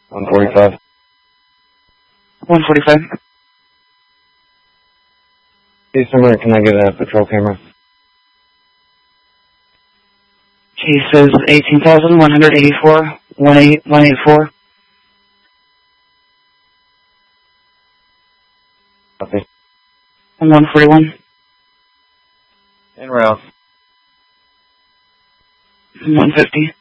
145. 145. December, can I get a patrol camera? Case is 18,184, 184. Copy. 141. En route. 150.